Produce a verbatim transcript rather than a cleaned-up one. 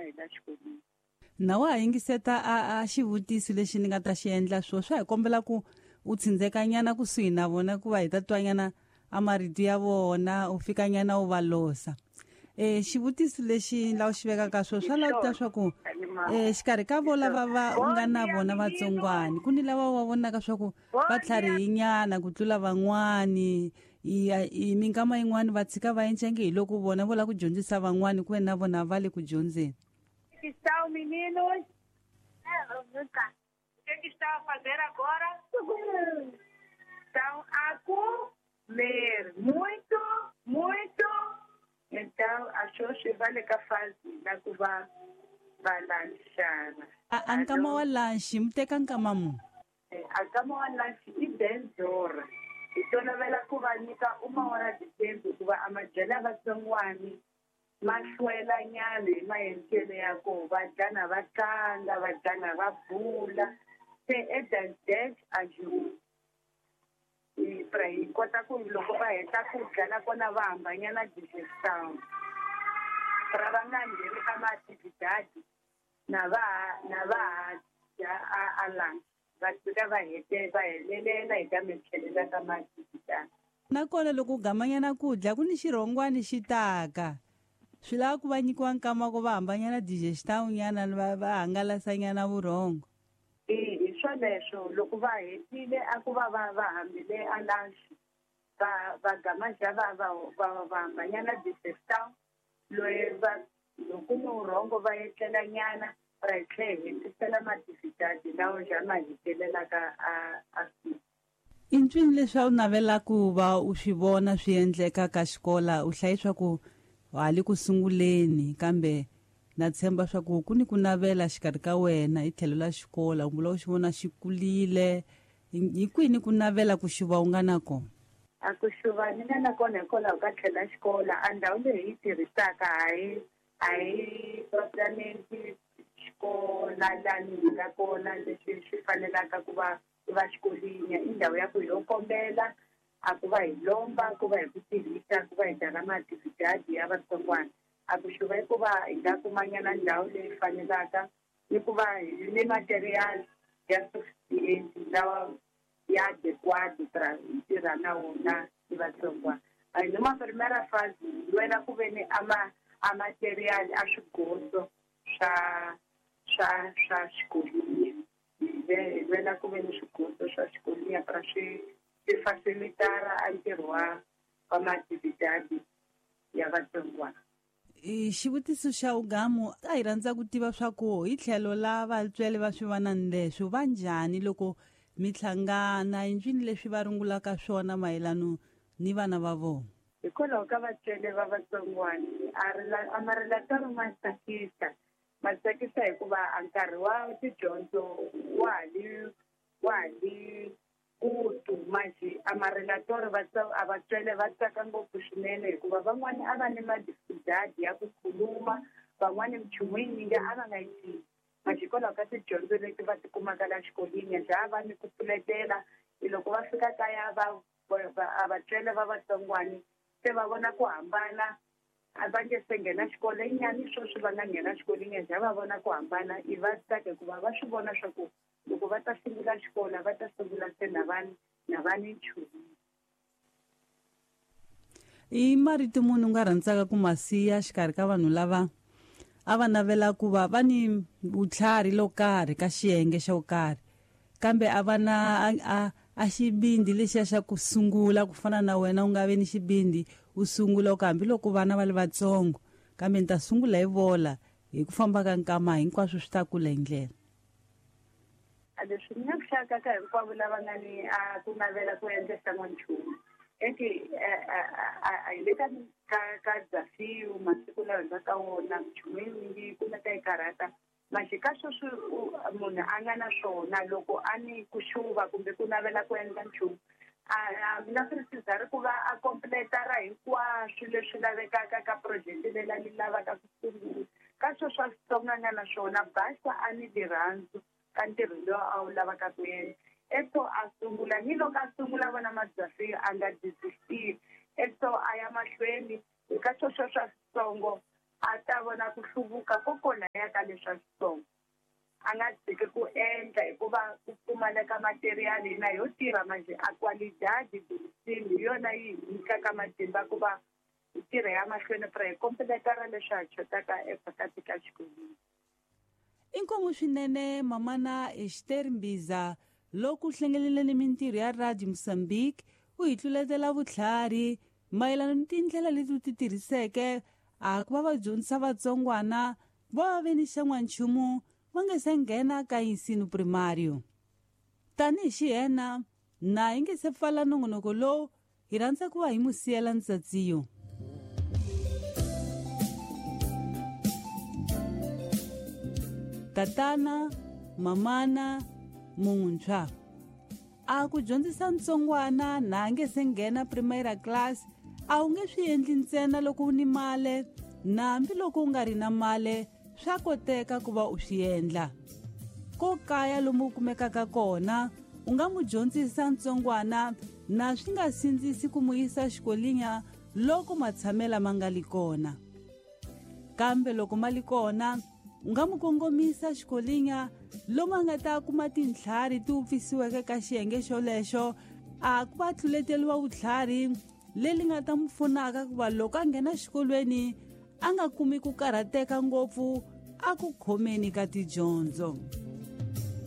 hi la xikolweni. Na wa yingiseta a, a xivutisi lexi ni nga ta xi endla swo swa hi kombela ku u tshindzeka nyana kusuhi na vona ku va hi ta twanyana a marito ya vona u fika nyana u va losa. Eh xivutisi lexi la u xi vekaka swo swa la ta swa ku eh xikarhi ka vo lava va u nga na vona vatsongwani ku ni lava va vonaka swa ku va tlharihinyana ku tlula van'wani i minkama yin'wani va tshika va encenge hi loko vona vo la ku dyondzisa van'wani ku ve na vona va le ku dyondzeni. Que estão meninos? É, o que que estão a fazer agora? Estão a comer muito, muito. Então, a Xoxi vale que faz na Cuba balançar. A nkama wa lanchi mteka nkama mu? A nkama wa lanchi i denzora. Itona vela kuva nyika uma hora de tempo kuva amajela vatsongwani maxwela nyana hi maendlelo ya koho va dlana va tlanga va dlana va bula se edandex a ju hi kota ku loko va heta ku dlana kona va hambanyana digestion ra va nga ngheni ka maaktivitati na va na va dya a lunch va fika va hete va helelela hi ta mitshelela ka maaktivitati nakona loko u gamanyana ku dya ku ni xirhongwani xi taka swi lava ku va nyikiwa nkama ku va hambanyana digestion nyana va va hangalasanyana vurhongo. hi swoleswo loko va hetile a ku va va va hambile a lunch va va gamadya va va va hambanyana digestion loyi va loko murhongo va etlela nyana ra hi tlhe hetisela maaktivitati lawa ja ma hetelelaka a a i ncwini leswi a wu navela ku va u swi vona swi endleka ka xikola u hlayiswa ku wali ku sunguleni kambe na tshemba swa ku ku ni ku navela xikarhi ka wena hi tlhelo la xikola u vula u xi vona xi kulile hi kwini ku navela ku xuva u nga na kona? A ku xuva ni nga na kona hikwalaho ka tlhela xikola a ndhawu leyi hi tirhisaka hayi a hi propriamente xikola lani hi nga kona leswi swi fanelaka ku va va xikolweni i ndhawu ya ku yo kombela a ku va hi lomba ku va hi ku tirhisa ku va hi dlala maaktivitati ya vatsongwana a ku xuva hi ku va hi nga kumanyana ndhawu leyi fanelaka ni ku va hi ni material ya sufficiency lawa ya adequado para tirha na wona hi vatsongwana a hi noma primera fase lwela ku ve ni ama a material a swigoso swa swa swa xikolweni hi lwela ku ve ni swigoso swa xikolweni para swi swi facilitara a ntirho wa wa maaktivitati ya vatsongwana. Xivutiso xa Ugamu a hi rhandza ku tiva swa ku hi tlhelo la vatswele va swivanani leswi va njhani loko mi hlangana hi ncwini leswi va rungulaka swona mayelano ni vana va vona. Hikwalaho ka vatswele va vatsongwana a marelatori ma tsakisa ma tsakisa hikuva a nkarhi wa tidyondzo wa hali wa hali kutu maji a marelatori a vatswele va tsaka ngopfu swinene hikuva van'wani a va ni madifidadi ya ku khuluma van'wani minchumu yinyingi a va nga yi tivi maji hikwalaho ka tidyondzo leti va tikumaka la xikolweni bya va ni ku pfuletela loko va fika kaya va a vatswele va vatsongwani se va vona ku hambana a va nge se nghena xikolo inyani swo swi va nga nghena xikolweni bya va vona ku hambana i va tsaka hikuva va swi vona swa ku loko va ta sungula xikolo va ta sungula se na vani na vani nchumu. I marito munhu u nga rhandzaka ku masiya xikarhi ka vanhu lava a va navela ku va va ni vutlhari lo karhi ka xiyenge xo karhi kambe a va na a a xibindi lexiya xa ku sungula ku fana na wena u nga ve ni xibindi u sungula ku hambiloko vana va le vatsongo kambe ni ta sungula hi vola hi ku famba ka nkama hinkwaswo swi ta kula hi ndlela. Leswi ni nga vuxaka ka hinkwavo lava nga ni a ku navela ku endlisa n'wanchumu eki hi le ka ka Zafiu masiku lawa hi nga ka wona minchumu yinyingi kumeka yi karhata maxi ka sweswi munhu a nga na swona loko a ni ku xuva kumbe ku navela ku endla nchumu a mina swi ri ku va a kompletara hinkwaswo leswi lavekaka ka project leyi a ni lavaka ku sungula ka sweswo a Xitsonga a nga na swona basa a ni rirhandzu ka ntirho lowu a wu lavaka ku endla eto a sungula ni loko a sungula vona Zafiu a nga desistile eto a ya mahlweni ka sweswo swa Xitsongo a ta vona ku hluvuka ko kona ya pfumaleka leswa switsongo a nga tshiki ku endla hikuva ku pfumaleka materiyali na yo tirha manje a kwalidadi burisini hi yona yi nyikaka matimba ku va hi tirha ya mahlweni pra hi kompletara leswi ha chotaka evhakati ka xikolweni. Inkomu swinene mamana Esther Mbiza loku hlengeleleni mintirho ya Radio Mozambique u hi tluletela vutlhari mayelana ni tindlela leti u ti tirhiseke a ku va va dyondzisa vatsongwana va va ve ni xan'wanchumu va nga se nghena ka yisini primario. Tanihi xihena na hi nge se pfala nongonoko lowu hi rhandza ku va hi mu siyela ntsatsiyo. Tatana, mamana, muntshwa a ku dyondzisa ntsongwana na nge se nghena primary class a wu nge swi endli ntsena loko u ni male na hambi loko u nga ri na male swa koteka ku va u swi endla. Ko kaya lomu u kumekaka kona u nga mu dyondzisa ntsongwana na swi nga sindzisi ku mu yisa xikolinya loko matshamela ma nga li kona. Kambe loko ma li kona u nga mu kongomisa xikolinya lomu a nga ta kuma tintlhari ti upfisiweke ka xiyenge xolexo a ku va tluleteliwa vutlhari leli nga ta mu pfunaka ku va loko a nghena xikolweni a nga kumi ku karhateka ngopfu a ku khomeni ka tidyondzo.